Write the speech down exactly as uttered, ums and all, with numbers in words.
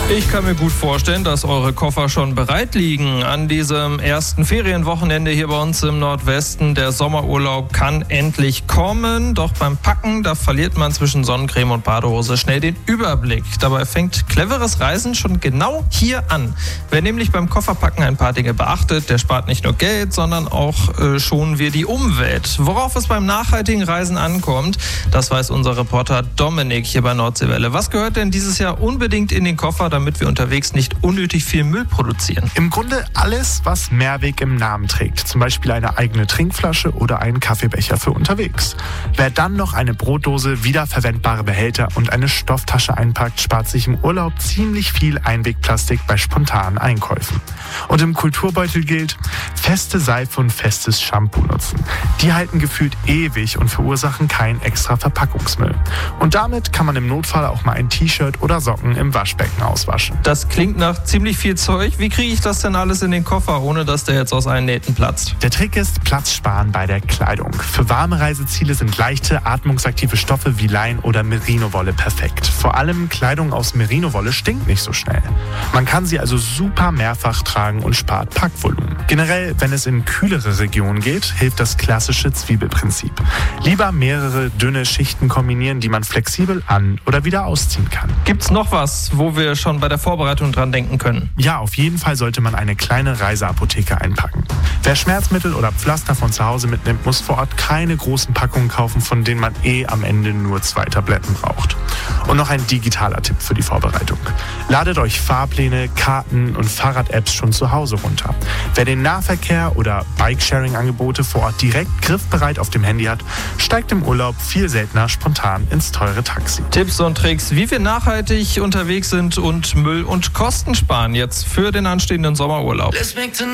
Ich kann mir gut vorstellen, dass eure Koffer schon bereit liegen. An diesem ersten Ferienwochenende hier bei uns im Nordwesten. Der Sommerurlaub kann endlich kommen. Doch beim Packen, da verliert man zwischen Sonnencreme und Badehose schnell den Überblick. Dabei fängt cleveres Reisen schon genau hier an. Wer nämlich beim Kofferpacken ein paar Dinge beachtet, der spart nicht nur Geld, sondern auch äh, schonen wir die Umwelt. Worauf es beim nachhaltigen Reisen ankommt, das weiß unser Reporter Dominik hier bei Nordseewelle. Was gehört denn dieses Jahr unbedingt in den Koffer, damit wir unterwegs nicht unnötig viel Müll produzieren? Im Grunde alles, was Mehrweg im Namen trägt. Zum Beispiel eine eigene Trinkflasche oder einen Kaffeebecher für unterwegs. Wer dann noch eine Brotdose, wiederverwendbare Behälter und eine Stofftasche einpackt, spart sich im Urlaub ziemlich viel Einwegplastik bei spontanen Einkäufen. Und im Kulturbeutel gilt, feste Seife und festes Shampoo nutzen. Die halten gefühlt ewig und verursachen keinen extra Verpackungsmüll. Und damit kann man im Notfall auch mal ein T-Shirt oder Socken im Waschbecken auswaschen. Das klingt nach ziemlich viel Zeug. Wie kriege ich das denn alles in den Koffer, ohne dass der jetzt aus allen Nähten platzt? Der Trick ist Platz sparen bei der Kleidung. Für warme Reiseziele sind leichte, atmungsaktive Stoffe wie Lein oder Merino-Wolle perfekt. Vor allem Kleidung aus Merino-Wolle stinkt nicht so schnell. Man kann sie also super mehrfach tragen und spart Packvolumen. Generell, wenn es in kühlere Regionen geht, hilft das klassische Zwiebelprinzip. Lieber mehrere dünne Schichten kombinieren, die man flexibel an- oder wieder ausziehen kann. Gibt's noch was, wo wir schon bei der Vorbereitung dran denken können? Ja, auf jeden Fall sollte man eine kleine Reiseapotheke einpacken. Wer Schmerzmittel oder Pflaster von zu Hause mitnimmt, muss vor Ort keine großen Packungen kaufen, von denen man eh am Ende nur zwei Tabletten braucht. Und noch ein digitaler Tipp für die Vorbereitung. Ladet euch Fahrpläne, Karten und Fahrrad-Apps schon zu Hause runter. Wer den Nahverkehr oder Bikesharing-Angebote vor Ort direkt griffbereit auf dem Handy hat, steigt im Urlaub viel seltener spontan ins teure Taxi. Tipps und Tricks, wie wir nachhaltig unterwegs sind und Müll und Kosten sparen jetzt für den anstehenden Sommerurlaub.